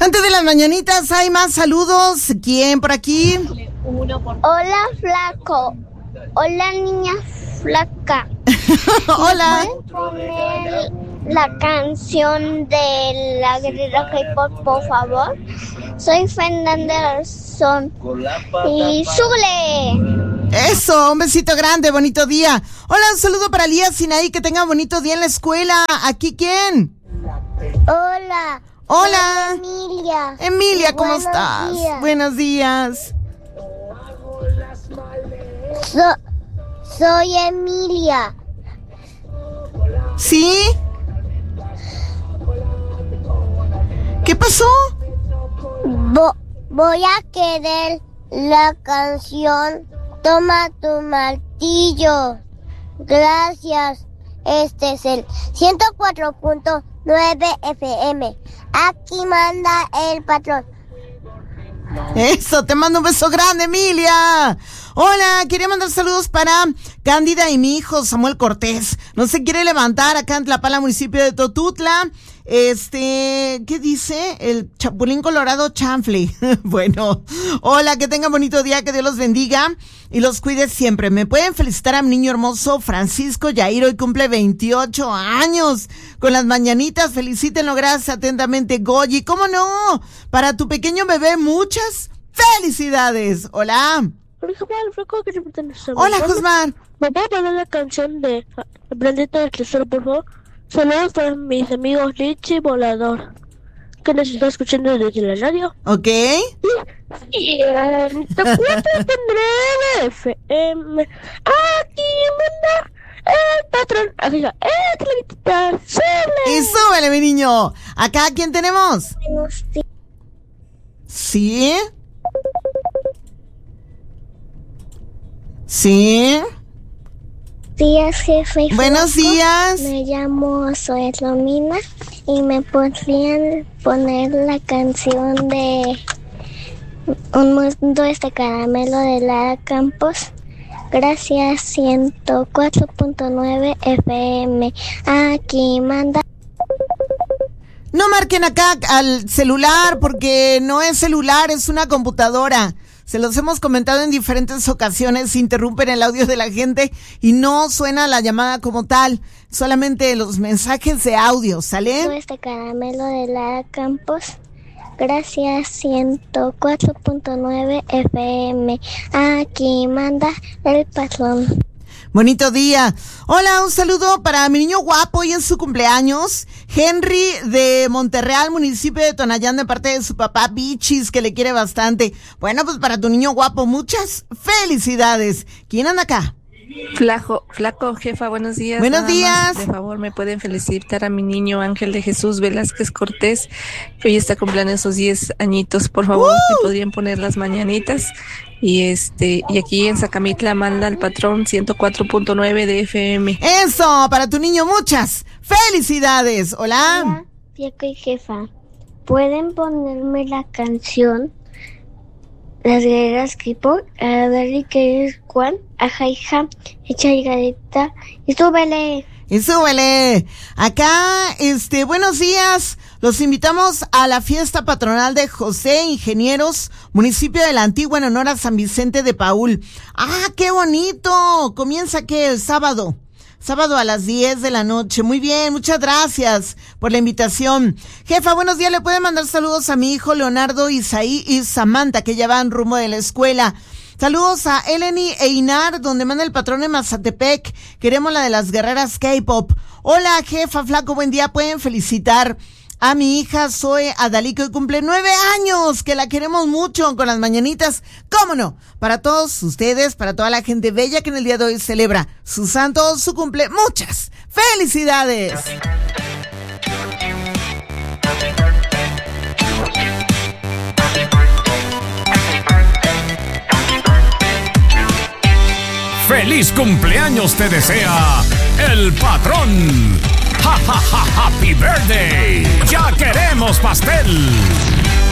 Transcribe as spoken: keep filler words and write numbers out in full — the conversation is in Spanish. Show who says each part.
Speaker 1: Antes de las mañanitas hay más saludos. ¿Quién por aquí?
Speaker 2: Hola, flaco. Hola, niña flaca.
Speaker 1: Hola.
Speaker 2: ¿Pueden poner la canción de la guerrera K-pop, por favor? Soy Fernanda Garzón. Y súbele.
Speaker 1: Eso, un besito grande, bonito día. Hola, un saludo para Lía Sinaí, que tenga bonito día en la escuela. ¿Aquí quién?
Speaker 2: Hola.
Speaker 1: Hola.
Speaker 2: Emilia.
Speaker 1: Emilia, ¿cómo
Speaker 2: Buenos
Speaker 1: estás?
Speaker 2: días.
Speaker 1: Buenos días.
Speaker 2: So- soy Emilia.
Speaker 1: ¿Sí? ¿Qué pasó?
Speaker 2: Vo- voy a querer la canción Toma tu martillo. Gracias. Este es el ciento cuatro punto nueve F M. Aquí manda el patrón.
Speaker 1: Eso, te mando un beso grande, Emilia. Hola, quería mandar saludos para Cándida y mi hijo Samuel Cortés. No se quiere levantar acá en Tlapala, municipio de Totutla. Este, ¿qué dice? El Chapulín Colorado Chanfle. Bueno, hola, que tengan bonito día, que Dios los bendiga y los cuide siempre. Me pueden felicitar a mi niño hermoso Francisco Yair, hoy cumple veintiocho años. Con las mañanitas, felicítenlo, gracias atentamente, Goyi. ¿Cómo no? Para tu pequeño bebé, muchas felicidades. Hola. Hola, Josmar.
Speaker 3: ¿Me puedo poner la canción de El Planeta del Tesoro, por favor? Saludos para mis amigos Richie Volador, que nos está escuchando desde la radio.
Speaker 1: Ok.
Speaker 3: Y en cuatro nueve F M. Aquí manda el patrón. Aquí está. ¡Eh, claritita! ¡Súbele!
Speaker 1: Y súbele, mi niño. Acá, ¿quién tenemos? ¿Sí? ¿Sí?
Speaker 2: Días, jefe.
Speaker 1: Buenos
Speaker 2: Flaco.
Speaker 1: días.
Speaker 2: Me llamo Zoe Romina y me podrían poner la canción de Un mundo este caramelo de Lara Campos. Gracias, ciento cuatro punto nueve F M. Aquí manda.
Speaker 1: No marquen acá al celular porque no es celular, es una computadora. Se los hemos comentado en diferentes ocasiones, interrumpen el audio de la gente y no suena la llamada como tal, solamente los mensajes de audio, ¿sale?
Speaker 2: Este caramelo de Lara Campos. Gracias, ciento cuatro punto nueve F M. Aquí manda el patrón.
Speaker 1: Bonito día. Hola, un saludo para mi niño guapo hoy en su cumpleaños, Henry de Monterreal, municipio de Tonayán, de parte de su papá Bichis, que le quiere bastante. Bueno, pues para tu niño guapo, muchas felicidades. ¿Quién anda acá?
Speaker 4: Flaco, flaco, jefa, buenos días.
Speaker 1: Buenos
Speaker 4: Nada
Speaker 1: días.
Speaker 4: más, de favor, me pueden felicitar a mi niño Ángel de Jesús Velázquez Cortés, que hoy está cumpliendo esos diez añitos. Por favor,
Speaker 1: ¡Uh!
Speaker 4: me podrían poner las mañanitas. Y este, y aquí en Zacamitla manda el patrón ciento cuatro punto nueve de F M.
Speaker 1: Eso, para tu niño, muchas felicidades. Hola.
Speaker 2: Hola, Flaco y jefa. ¿Pueden ponerme la canción Las guerreras K-pop? A ver, ¿qué es cuál? Ajá, hija, echa higadita y súbele.
Speaker 1: Y súbele. Acá, este, buenos días. Los invitamos a la fiesta patronal de José Ingenieros, municipio de la Antigua, en honor a San Vicente de Paúl. ¡Ah, qué bonito! ¿Comienza qué? El sábado. Sábado a las diez de la noche. Muy bien, muchas gracias por la invitación. Jefa, buenos días. Le pueden mandar saludos a mi hijo Leonardo, Isaí y Samantha, que ya van rumbo de la escuela. Saludos a Eleni e Inar, donde manda el patrón en Mazatepec. Queremos la de las guerreras K-pop. Hola, jefa, flaco, buen día. Pueden felicitar a mi hija Zoe Adalí, que hoy cumple nueve años, que la queremos mucho con las mañanitas. ¿Cómo no? Para todos ustedes, para toda la gente bella que en el día de hoy celebra su santo, su cumple. Muchas felicidades.
Speaker 5: ¡Feliz cumpleaños te desea el patrón! ¡Ja, ja, ja! ¡Happy birthday! ¡Ya queremos pastel!